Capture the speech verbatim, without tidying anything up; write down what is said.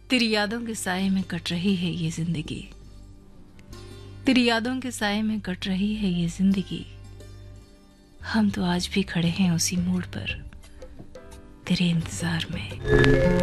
तेरी यादों के साए में कट रही है ये जिंदगी, तेरी यादों के साए में कट रही है ये जिंदगी। हम तो आज भी खड़े हैं उसी मोड़ पर तेरे इंतजार में।